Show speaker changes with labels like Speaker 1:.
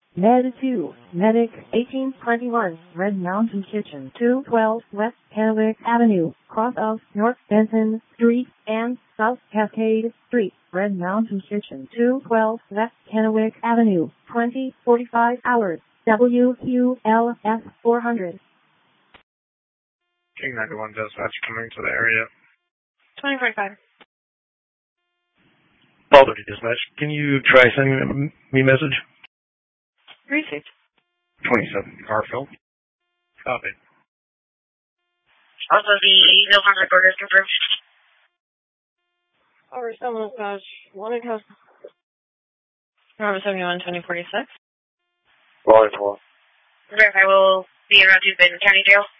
Speaker 1: Med 2, Medic 1821, Red Mountain Kitchen, 212 West Kennewick Avenue, cross of North Benson Street and South Cascade Street. Red Mountain Kitchen, 212 West Kennewick Avenue, 2045 hours, WQLS 400.
Speaker 2: King 91 dispatch coming to the area.
Speaker 3: 2045.
Speaker 4: Baldur dispatch, can you try sending me a message?
Speaker 3: Received.
Speaker 4: 27, Garfield.
Speaker 2: Copy.
Speaker 5: Also, the November burgers confirmed.
Speaker 3: Over 7 dispatch, 1 in house. November 71, 2046.
Speaker 4: Volume 4.
Speaker 5: Verify will be around to Benton County Jail.